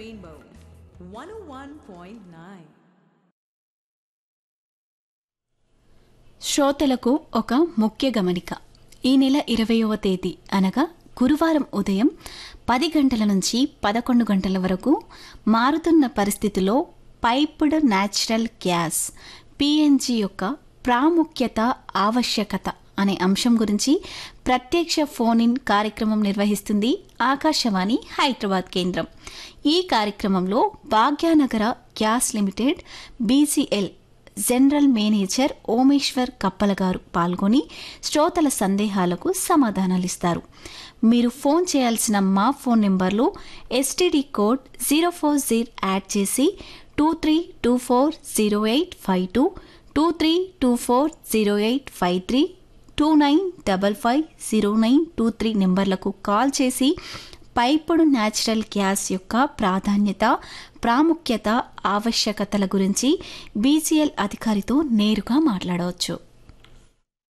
Rainbow 101.9. శ్రోతలకు ఒక ముఖ్య గమనిక. ఈ నెల 20వ తేదీ అనగా గురువారం ఉదయం 10 గంటల నుంచి 11 గంటల వరకు మారుతున్న పరిస్థితిలో పైప్డ్ న్యాచురల్ గ్యాస్ పిఎన్జి యొక్క ప్రాముఖ్యత ఆవశ్యకత అనే అంశం గురించి ప్రత్యక్ష ఫోన్ ఇన్ కార్యక్రమం నిర్వహిస్తుంది ఆకాశవాణి హైదరాబాద్ కేంద్రం. ఈ కార్యక్రమంలో Bhagyanagar gas limited బీసీఎల్ general manager Omeshwar కప్పల గారు పాల్గొని శ్రోతల సందేహాలకు సమాధానాలిస్తారు. మీరు ఫోన్ చేయాల్సిన మా ఫోన్ నెంబర్లు ఎస్టీడీ కోడ్ 040 యాడ్ చేసి 23240852, 23240853, 29550923 నెంబర్లకు కాల్ చేసి పైపుడు న్యాచురల్ గ్యాస్ యొక్క ప్రాధాన్యత, ప్రాముఖ్యత, ఆవశ్యకతల గురించి బీసీఎల్ అధికారితో నేరుగా మాట్లాడవచ్చు.